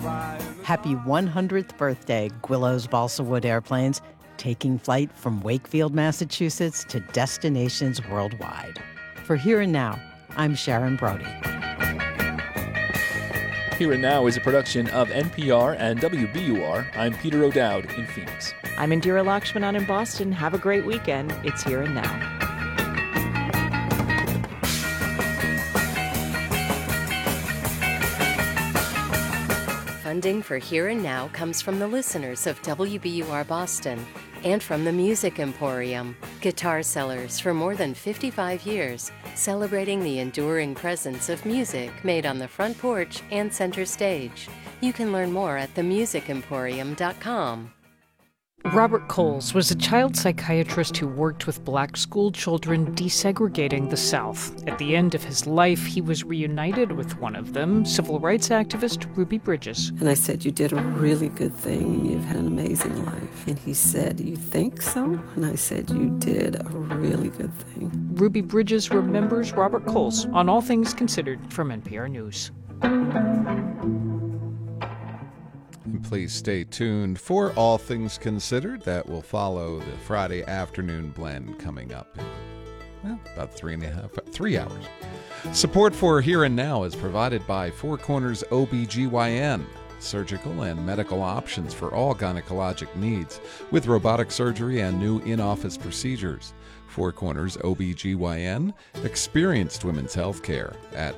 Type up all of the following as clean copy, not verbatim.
Happy 100th birthday, Gwillows Balsa Wood Airplanes, taking flight from Wakefield, Massachusetts to destinations worldwide. For Here and Now, I'm Sharon Brody. Here and Now is a production of NPR and WBUR. I'm Peter O'Dowd in Phoenix. I'm Indira Lakshmanan in Boston. Have a great weekend. It's Here and Now. Funding for Here and Now comes from the listeners of WBUR Boston and from the Music Emporium, guitar sellers for more than 55 years, celebrating the enduring presence of music made on the front porch and center stage. You can learn more at themusicemporium.com. Robert Coles was a child psychiatrist who worked with black school children desegregating the South. At the end of his life, he was reunited with one of them, civil rights activist Ruby Bridges. And I said, "You did a really good thing. You've had an amazing life." And he said, "You think so?" And I said, "You did a really good thing." Ruby Bridges remembers Robert Coles on All Things Considered from NPR News. Please stay tuned for All Things Considered. That will follow the Friday afternoon blend coming up in about 3 hours. Support for Here and Now is provided by Four Corners OBGYN, surgical and medical options for all gynecologic needs, with robotic surgery and new in-office procedures. Four Corners OBGYN, experienced women's health care at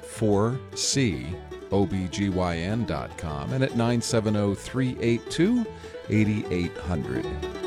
4COBGYN.com and at 970-382-8800.